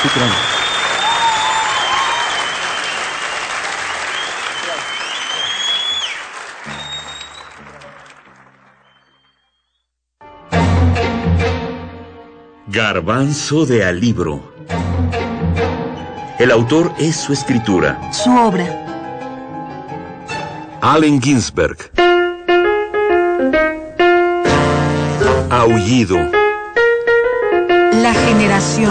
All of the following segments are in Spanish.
شكرا. Garbanzo de Alibro. El autor es su escritura. Su obra. Allen Ginsberg. Aullido. La generación.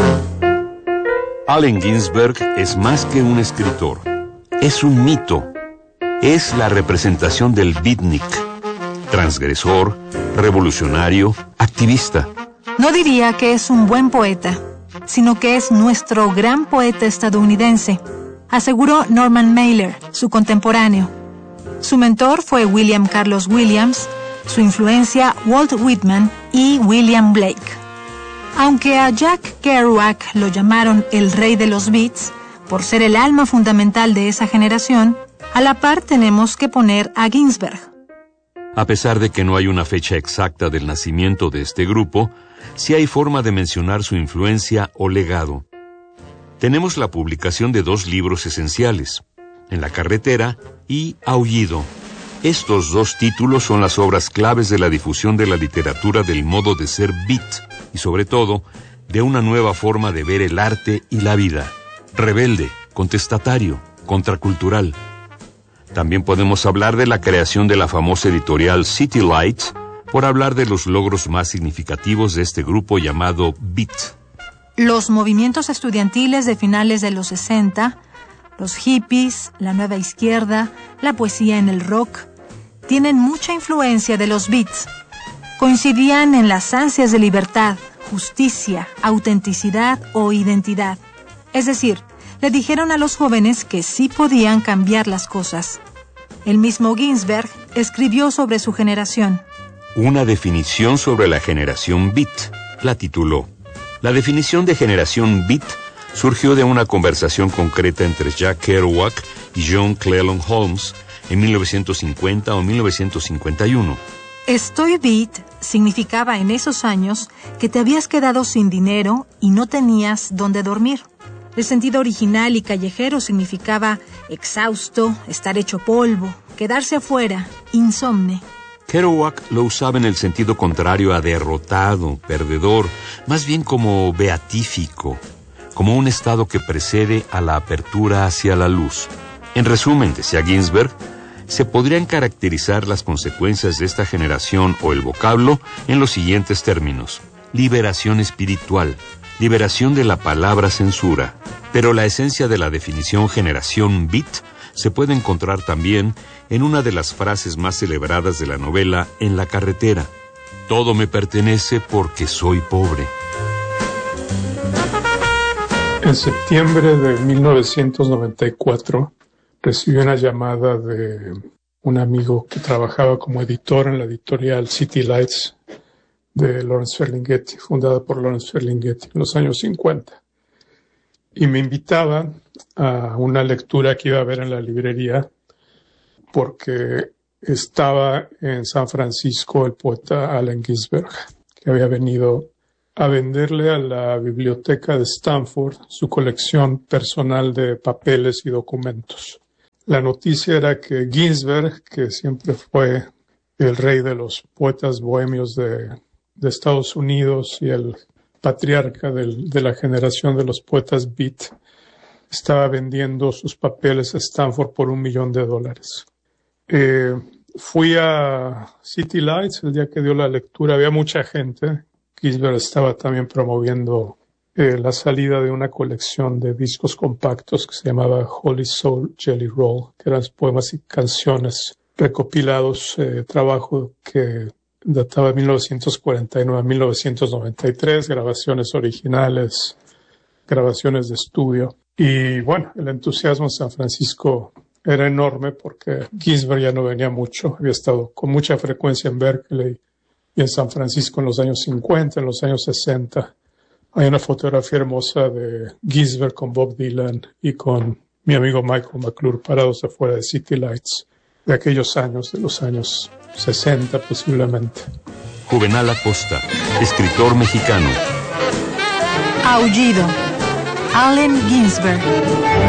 Allen Ginsberg es más que un escritor. Es un mito. Es la representación del beatnik. Transgresor, revolucionario, activista. No diría que es un buen poeta, sino que es nuestro gran poeta estadounidense, aseguró Norman Mailer, su contemporáneo. Su mentor fue William Carlos Williams, su influencia Walt Whitman y William Blake. Aunque a Jack Kerouac lo llamaron el rey de los beats, por ser el alma fundamental de esa generación, a la par tenemos que poner a Ginsberg. A pesar de que no hay una fecha exacta del nacimiento de este grupo, sí hay forma de mencionar su influencia o legado. Tenemos la publicación de 2 libros esenciales, En la carretera y Aullido. Estos 2 títulos son las obras claves de la difusión de la literatura del modo de ser beat y, sobre todo, de una nueva forma de ver el arte y la vida. Rebelde, contestatario, contracultural. También podemos hablar de la creación de la famosa editorial City Lights, por hablar de los logros más significativos de este grupo llamado Beat. Los movimientos estudiantiles de finales de los 60, los hippies, la nueva izquierda, la poesía en el rock, tienen mucha influencia de los beats. Coincidían en las ansias de libertad, justicia, autenticidad o identidad. Es decir, le dijeron a los jóvenes que sí podían cambiar las cosas. El mismo Ginsberg escribió sobre su generación. Una definición sobre la generación beat, la tituló. La definición de generación beat surgió de una conversación concreta entre Jack Kerouac y John Cleland Holmes en 1950 o 1951. Estoy beat significaba en esos años que te habías quedado sin dinero y no tenías dónde dormir. El sentido original y callejero significaba exhausto, estar hecho polvo, quedarse afuera, insomne. Kerouac lo usaba en el sentido contrario a derrotado, perdedor, más bien como beatífico, como un estado que precede a la apertura hacia la luz. En resumen, decía Ginsberg, se podrían caracterizar las consecuencias de esta generación o el vocablo en los siguientes términos: liberación espiritual, liberación de la palabra censura. Pero la esencia de la definición generación beat se puede encontrar también en una de las frases más celebradas de la novela En la carretera: todo me pertenece porque soy pobre. En septiembre de 1994 recibí una llamada de un amigo que trabajaba como editor en la editorial City Lights de Lawrence Ferlinghetti, fundada por Lawrence Ferlinghetti en los años 50. Y me invitaba a una lectura que iba a haber en la librería porque estaba en San Francisco el poeta Allen Ginsberg, que había venido a venderle a la biblioteca de Stanford su colección personal de papeles y documentos. La noticia era que Ginsberg, que siempre fue el rey de los poetas bohemios de Estados Unidos y el patriarca de la generación de los poetas beat, estaba vendiendo sus papeles a Stanford por $1 million. Fui a City Lights el día que dio la lectura. Había mucha gente. Ginsberg estaba también promoviendo la salida de una colección de discos compactos que se llamaba Holy Soul Jelly Roll, que eran poemas y canciones recopilados, trabajo que databa de 1949 a 1993, grabaciones originales, grabaciones de estudio. Y bueno, el entusiasmo en San Francisco era enorme porque Ginsberg ya no venía mucho. Había estado con mucha frecuencia en Berkeley y en San Francisco en los años 50, en los años 60. Hay una fotografía hermosa de Ginsberg con Bob Dylan y con mi amigo Michael McClure parados afuera de City Lights de aquellos años, de los años 60 posiblemente. Juvenal Acosta, escritor mexicano. Aullido. Allen Ginsberg.